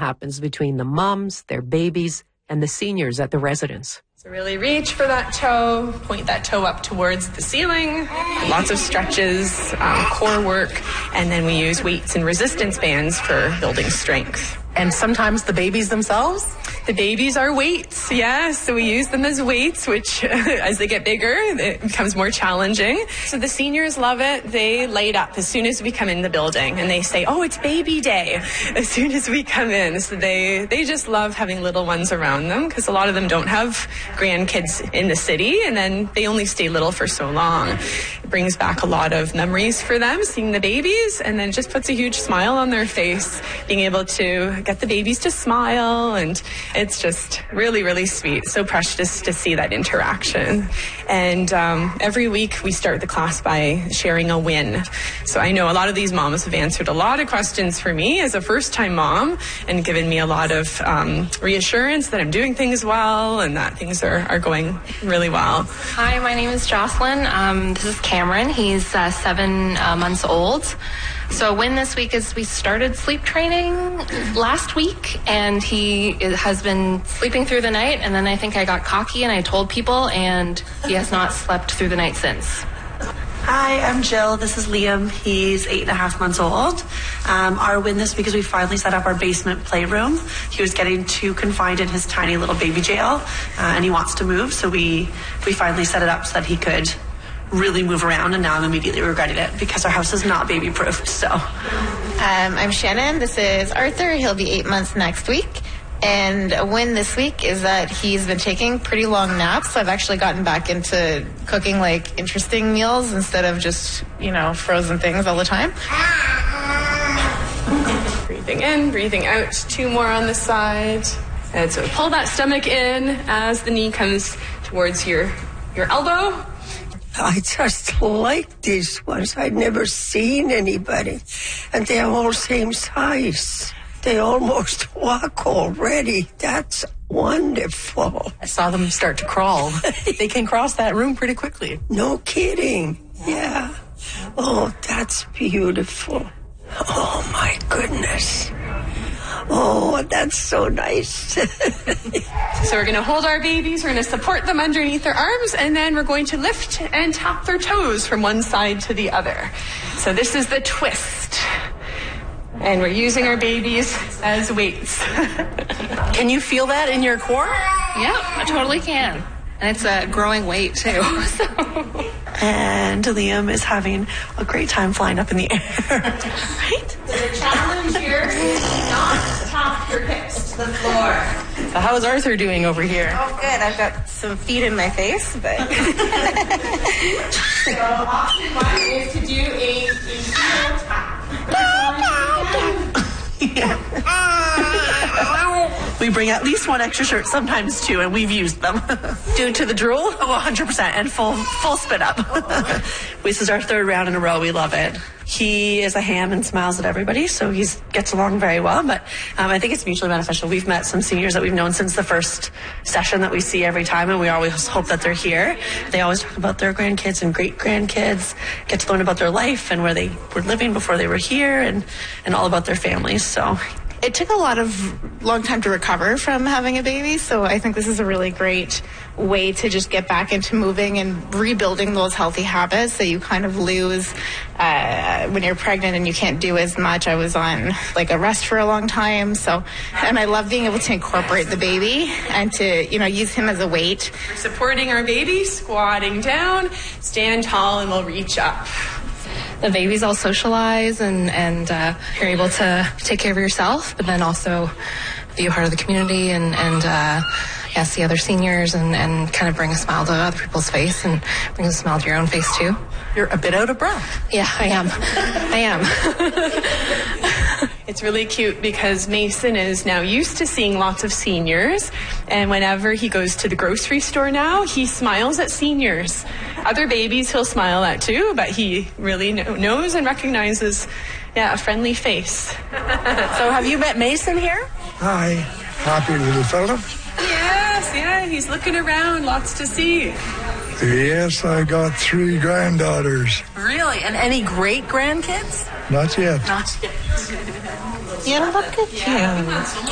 happens between the moms, their babies, and the seniors at the residence. So really reach for that toe, point that toe up towards the ceiling, lots of stretches, core work, and then we use weights and resistance bands for building strength. And sometimes the babies themselves? The babies are weights, yes. So we use them as weights, which as they get bigger, it becomes more challenging. So the seniors love it. They light up as soon as we come in the building and they say, oh, it's baby day as soon as we come in. So they just love having little ones around them because a lot of them don't have grandkids in the city and then they only stay little for so long. It brings back a lot of memories for them, seeing the babies, and then just puts a huge smile on their face, being able to get the babies to smile, and it's just really, really sweet. So precious to see that interaction. And every week we start the class by sharing a win. So I know a lot of these moms have answered a lot of questions for me as a first-time mom and given me a lot of reassurance that I'm doing things well and that things are going really well. Hi, my name is Jocelyn. This is Cameron. He's 7 months old. So a win this week is we started sleep training last week, and he has been sleeping through the night, and then I think I got cocky and I told people, and he has not slept through the night since. Hi, I'm Jill. This is Liam. He's 8.5 months old. Our win this week is we finally set up our basement playroom. He was getting too confined in his tiny little baby jail, and he wants to move, so we finally set it up so that he could really move around, and now I'm immediately regretting it because our house is not baby proofed. So I'm Shannon. This is Arthur. He'll be 8 months next week. And a win this week is that he's been taking pretty long naps. So I've actually gotten back into cooking like interesting meals instead of just, frozen things all the time. Breathing in, breathing out. 2 more on the side. And so pull that stomach in as the knee comes towards your elbow. I just like these ones. I'd never seen anybody. And they're all same size. They almost walk already. That's wonderful. I saw them start to crawl. They can cross that room pretty quickly. No kidding. Yeah. Oh, that's beautiful. Oh, my goodness. Oh, that's so nice. So we're going to hold our babies, we're going to support them underneath their arms, and then we're going to lift and tap their toes from one side to the other. So this is the twist. And we're using our babies as weights. Can you feel that in your core? Yeah, I totally can. And it's a growing weight, too. And Liam is having a great time flying up in the air. Right? So the challenge here is not tap your hips to the floor. So how is Arthur doing over here? Oh, good. I've got some feet in my face, but... So option 1 is to do a heel tap. We bring at least one extra shirt, sometimes 2, and we've used them. Due to the drool? Oh, 100%, and full spit up. This is our 3rd round in a row. We love it. He is a ham and smiles at everybody, so he gets along very well, but I think it's mutually beneficial. We've met some seniors that we've known since the first session that we see every time, and we always hope that they're here. They always talk about their grandkids and great-grandkids, get to learn about their life and where they were living before they were here, and all about their families, so... It took a long time to recover from having a baby, so I think this is a really great way to just get back into moving and rebuilding those healthy habits that you kind of lose when you're pregnant and you can't do as much. I was on a rest for a long time, and I love being able to incorporate the baby and to use him as a weight. Supporting our baby, squatting down, stand tall, and we'll reach up. The babies all socialize and you're able to take care of yourself, but then also be a part of the community and see other seniors and kind of bring a smile to other people's face and bring a smile to your own face too. You're a bit out of breath. Yeah, I am. It's really cute because Mason is now used to seeing lots of seniors, and whenever he goes to the grocery store now, he smiles at seniors. Other babies he'll smile at too, but he really knows and recognizes, a friendly face. So have you met Mason here? Hi, happy little fella. Yes, he's looking around, lots to see. Yes, I got 3 granddaughters. Really? And any great grandkids? Not yet. Not yet. You look at you.